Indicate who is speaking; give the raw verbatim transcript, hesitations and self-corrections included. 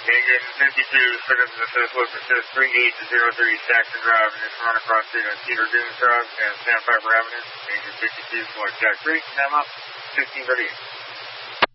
Speaker 1: Engine fifty-two, circuit in the fifth look, assist three eight zero three Saxon Drive, and this run across state on Cedar Dunes Drive and Sandpiper Avenue. Engine fifty-two, select Jack three, time up, fifteen thirty-eight.